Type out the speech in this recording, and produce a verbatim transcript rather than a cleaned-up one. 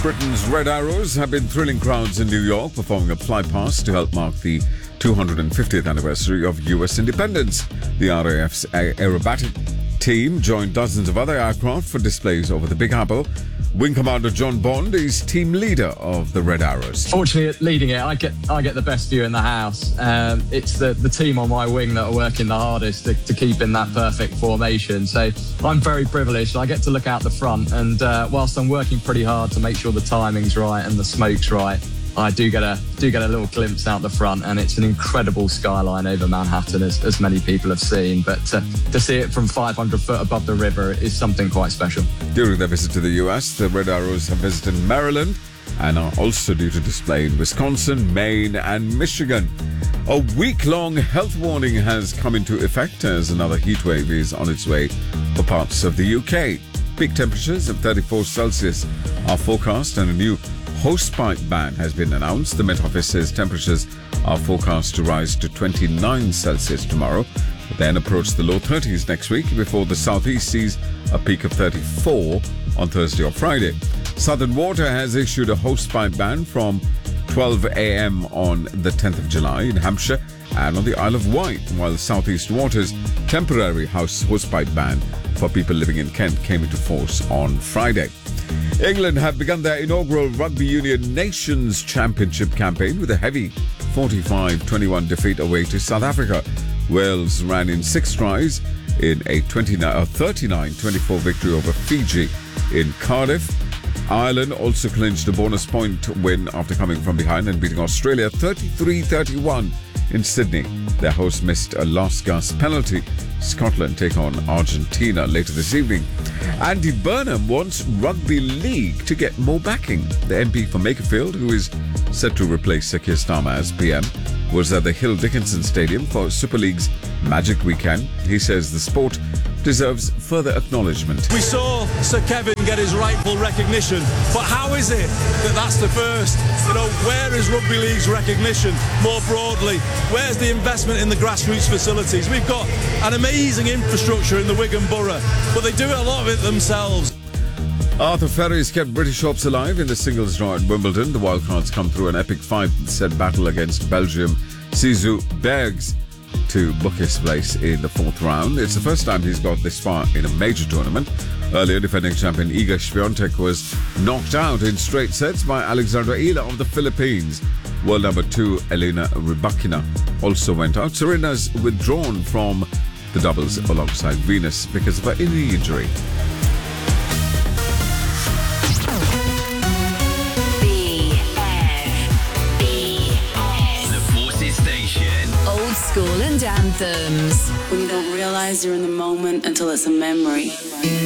Britain's Red Arrows have been thrilling crowds in New York, performing a flypast to help mark the two hundred fiftieth anniversary of U S independence. The R A F's aerobatic team joined dozens of other aircraft for displays over the Big Apple. Wing Commander John Bond is team leader of the Red Arrows. Fortunately, leading it, I get I get the best view in the house. Um, it's the, the team on my wing that are working the hardest to, to keep in that perfect formation. So I'm very privileged. I get to look out the front, and uh, whilst I'm working pretty hard to make sure the timing's right and the smoke's right, I do get a do get a little glimpse out the front, and it's an incredible skyline over Manhattan, as, as many people have seen. But uh, to see it from five hundred foot above the river is something quite special. During their visit to the U S, the Red Arrows have visited Maryland and are also due to display in Wisconsin, Maine, and Michigan. A week-long health warning has come into effect as another heatwave is on its way for parts of the U K. Peak temperatures of thirty-four Celsius are forecast, and a new hosepipe ban has been announced. The Met Office says temperatures are forecast to rise to twenty-nine Celsius tomorrow, then approach the low thirties next week before the southeast sees a peak of thirty-four on Thursday or Friday. Southern Water has issued a hosepipe ban from twelve a.m. on the tenth of July in Hampshire and on the Isle of Wight, while Southeast Water's temporary house hosepipe ban for people living in Kent came into force on Friday. England have begun their inaugural Rugby Union Nations Championship campaign with a heavy forty-five twenty-one defeat away to South Africa. Wales ran in six tries in a thirty-nine twenty-four victory over Fiji in Cardiff. Ireland also clinched a bonus point win after coming from behind and beating Australia thirty-three thirty-one in Sydney. Their hosts missed a last-gasp penalty. Scotland take on Argentina later this evening. Andy Burnham wants Rugby League to get more backing. The M P for Makerfield, who is set to replace Sir Keir Starmer as P M, was at the Hill Dickinson Stadium for Super League's Magic Weekend. He says the sport deserves further acknowledgement. We saw Sir Kevin get his rightful recognition, but how is it that that's the first? You know, where is Rugby League's recognition more broadly? Where's the investment in the grassroots facilities? We've got an amazing infrastructure in the Wigan Borough, but they do a lot of it themselves. Arthur Ferry's kept British hopes alive in the singles draw at Wimbledon. The Wildcards come through an epic five-set battle against Belgium Sisu Bergs to book his place in the fourth round. It's the first time he's got this far in a major tournament. Earlier, defending champion Iga Swiatek was knocked out in straight sets by Alexandra Ila of the Philippines. World number two Elena Rybakina also went out. Serena's withdrawn from the doubles alongside Venus because of her knee injury. Old school and anthems. When you don't realize you're in the moment until it's a memory.